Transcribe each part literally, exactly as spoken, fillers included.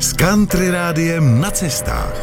S Country Rádiem na cestách.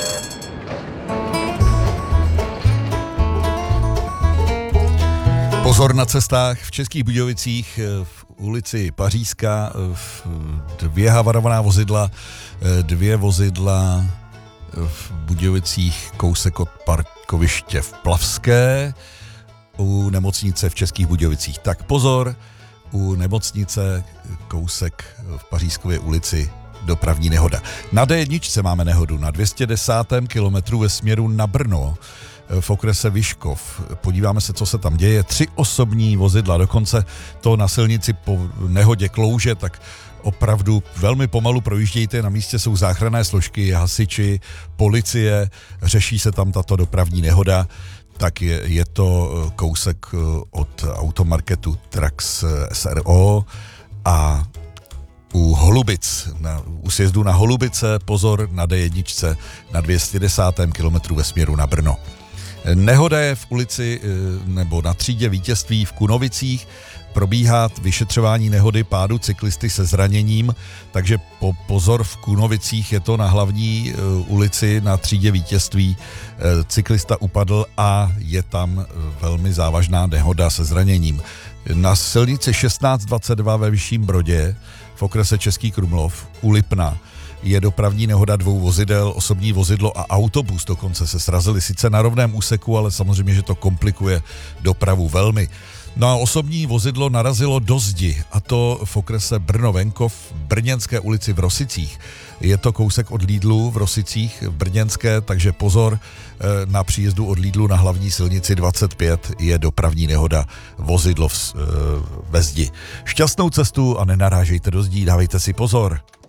Pozor na cestách v Českých Budějovicích v ulici Pařížská, dvě havarovaná vozidla, dvě vozidla v Budějovicích, kousek od parkoviště v Plavské, u nemocnice v Českých Budějovicích. Tak pozor, u nemocnice kousek v Pařížskově ulici dopravní nehoda. Na dé jedna máme nehodu na dvě stě desátém kilometru ve směru na Brno v okrese Vyškov. Podíváme se, co se tam děje. Tři osobní vozidla, dokonce to na silnici po nehodě klouže, tak opravdu velmi pomalu projíždějte. Na místě jsou záchranné složky, hasiči, policie, řeší se tam tato dopravní nehoda. Tak je, je to kousek od automarketu Trax es er o a u Holubic, na, u sjezdu na Holubice, pozor na dé jedna na dvě stě desátém kilometru ve směru na Brno. Nehoda je v ulici nebo na třídě Vítězství v Kunovicích, probíhá vyšetřování nehody pádu cyklisty se zraněním, takže po, pozor v Kunovicích, je to na hlavní ulici na třídě Vítězství, cyklista upadl a je tam velmi závažná nehoda se zraněním. Na silnici šestnáct dvacet dva ve Vyšším Brodě v okrese Český Krumlov u Lipna je dopravní nehoda dvou vozidel, osobní vozidlo a autobus dokonce se srazili sice na rovném úseku, ale samozřejmě, že to komplikuje dopravu velmi. No a osobní vozidlo narazilo do zdi, a to v okrese Brno-Venkov v Brněnské ulici v Rosicích. Je to kousek od Lidlu v Rosicích v Brněnské, takže pozor, na příjezdu od Lidlu na hlavní silnici dvacet pět je dopravní nehoda, vozidlo v, ve zdi. Šťastnou cestu a nenarážejte do zdí, dávejte si pozor.